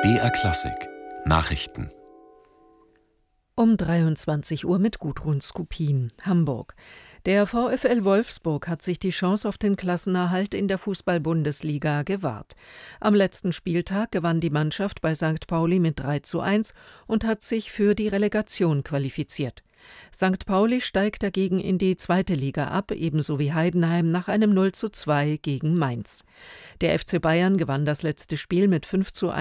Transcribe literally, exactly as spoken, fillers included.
B R Klassik Nachrichten Um dreiundzwanzig Uhr mit Gudrun Skupin, Hamburg. Der VfL Wolfsburg hat sich die Chance auf den Klassenerhalt in der Fußball-Bundesliga gewahrt. Am letzten Spieltag gewann die Mannschaft bei Sankt Pauli mit drei zu eins und hat sich für die Relegation qualifiziert. Sankt Pauli steigt dagegen in die zweite Liga ab, ebenso wie Heidenheim nach einem null zu zwei gegen Mainz. Der F C Bayern gewann das letzte Spiel mit fünf zu eins